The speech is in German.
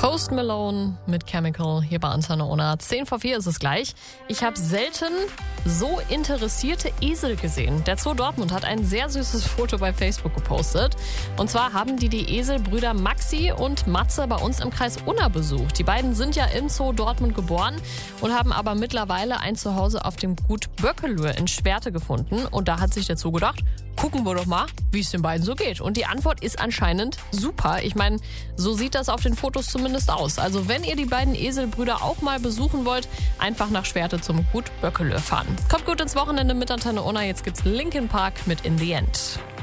Post Malone mit Chemical hier bei Antenne Ona. 10 vor 4 ist es gleich. Ich habe selten so interessierte Esel gesehen. Der Zoo Dortmund hat ein sehr süßes Foto bei Facebook gepostet. Und zwar haben die Eselbrüder Maxi und Matze bei uns im Kreis Unna besucht. Die beiden sind ja im Zoo Dortmund geboren und haben aber mittlerweile ein Zuhause auf dem Gut Böckelöhe in Schwerte gefunden. Und da hat sich der Zoo gedacht, gucken wir doch mal, wie es den beiden so geht. Und die Antwort ist anscheinend super. Ich meine, so sieht das auf den Fotos zumindest aus. Also wenn ihr die beiden Eselbrüder auch mal besuchen wollt, einfach nach Schwerte zum Gut Böckelöhe fahren. Kommt gut ins Wochenende mit Antenne Ona. Jetzt gibt's Linkin Park mit In the End.